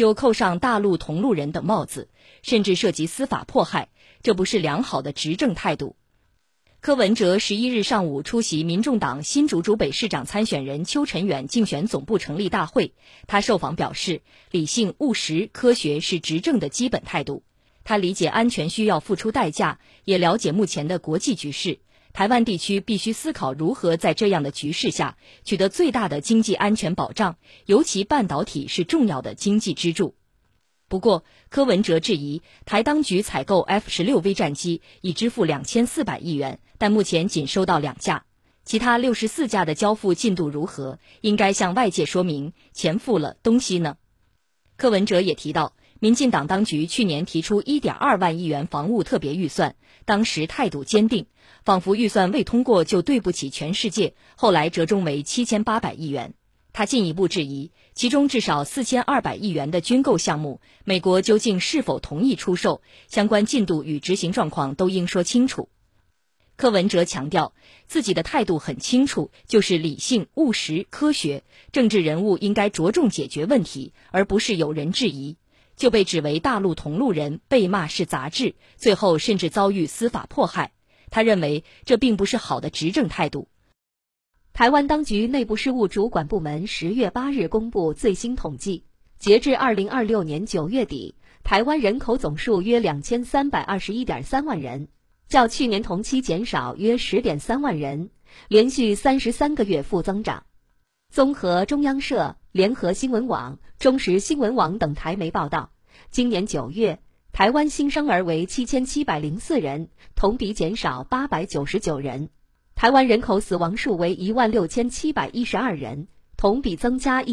就扣上大陆同路人等帽子，甚至涉及司法迫害，这不是良好的执政态度。柯文哲11日上午出席民众党新竹竹北市长参选人邱晨远竞选总部成立大会，他受访表示，理性、务实、科学是执政的基本态度。他理解安全需要付出代价，也了解目前的国际局势，台湾地区必须思考如何在这样的局势下取得最大的经济安全保障，尤其半导体是重要的经济支柱。不过，柯文哲质疑台当局采购 F-16V 战机已支付2400亿元，但目前仅收到2架，其他64架的交付进度如何？应该向外界说明，钱付了，东西呢？柯文哲也提到，民进党当局去年提出1.2万亿元防务特别预算，当时态度坚定，仿佛预算未通过就对不起全世界，后来折中为7800亿元。他进一步质疑，其中至少4200亿元的军购项目，美国究竟是否同意出售，相关进度与执行状况都应说清楚。柯文哲强调，自己的态度很清楚，就是理性、务实、科学，政治人物应该着重解决问题，而不是有人质疑。就被指为大陆同路人，被骂是杂志，最后甚至遭遇司法迫害。他认为这并不是好的执政态度。 台湾当局内部事务主管部门10月8日公布最新统计，截至2026年9月底，台湾人口总数约2321.3万人，较去年同期减少约10.3万人，连续33个月负增长。综合中央社、联合新闻网、中时新闻网等台媒报道，今年9月，台湾新生儿为7704人，同比减少899人。台湾人口死亡数为16712人，同比增加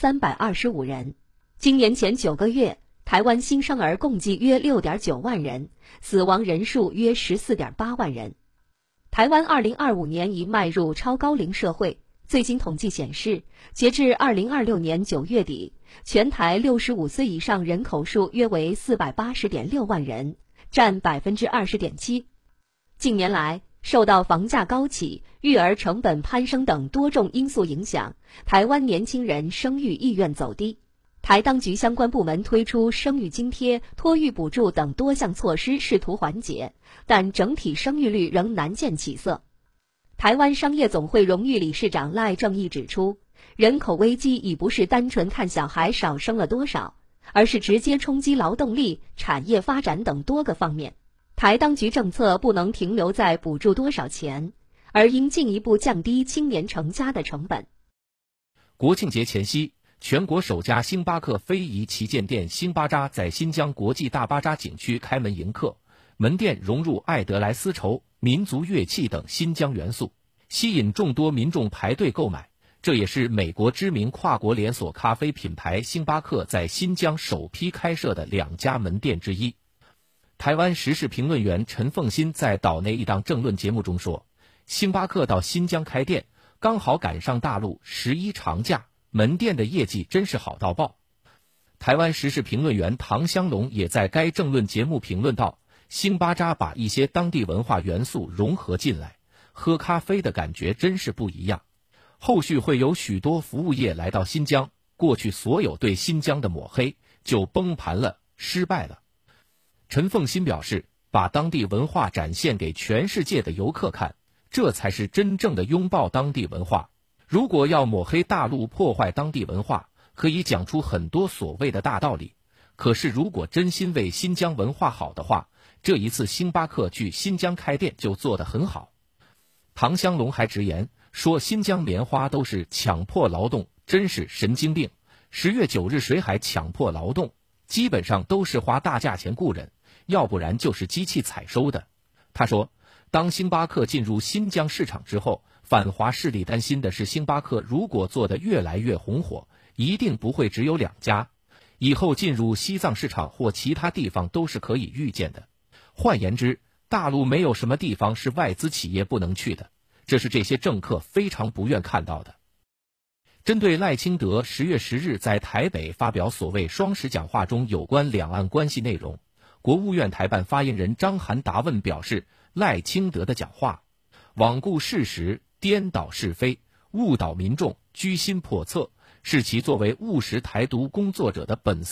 1325人。今年前9个月，台湾新生儿共计约6.9万人，死亡人数约14.8万人。台湾2025年已迈入超高龄社会，最新统计显示，截至2026年9月底，全台65岁以上人口数约为480.6万人，占20.7%。近年来，受到房价高企、育儿成本攀升等多种因素影响，台湾年轻人生育意愿走低。台当局相关部门推出生育津贴、托育补助等多项措施，试图缓解，但整体生育率仍难见起色。台湾商业总会荣誉理事长赖正义指出，人口危机已不是单纯看小孩少生了多少，而是直接冲击劳动力、产业发展等多个方面。台当局政策不能停留在补助多少钱，而应进一步降低青年成家的成本。 国庆节前夕，全国首家星巴克非遗旗舰店星巴扎在新疆国际大巴扎景区开门迎客，门店融入爱德莱丝绸、民族乐器等新疆元素，吸引众多民众排队购买。这也是美国知名跨国连锁咖啡品牌星巴克在新疆首批开设的2家门店之一。台湾时事评论员陈凤新在岛内一档政论节目中说，星巴克到新疆开店，刚好赶上大陆11长假，门店的业绩真是好到爆。台湾时事评论员唐香龙也在该政论节目评论道，星巴扎把一些当地文化元素融合进来，喝咖啡的感觉真是不一样。后续会有许多服务业来到新疆，过去所有对新疆的抹黑就崩盘了，失败了。陈凤新表示，把当地文化展现给全世界的游客看，这才是真正的拥抱当地文化。如果要抹黑大陆、破坏当地文化，可以讲出很多所谓的大道理，可是如果真心为新疆文化好的话，这一次星巴克去新疆开店就做得很好。唐香龙还直言说，新疆棉花都是强迫劳动，真是神经病。10月9日谁还强迫劳动？基本上都是花大价钱雇人，要不然就是机器采收的。他说，当星巴克进入新疆市场之后，反华势力担心的是，星巴克如果做得越来越红火，一定不会只有2家，以后进入西藏市场或其他地方都是可以预见的。换言之，大陆没有什么地方是外资企业不能去的，这是这些政客非常不愿看到的。针对赖清德10月10日在台北发表所谓双十讲话中有关两岸关系内容，国务院台办发言人张涵答问表示，赖清德的讲话罔顾事实、颠倒是非、误导民众、居心叵测，是其作为务实台独工作者的本色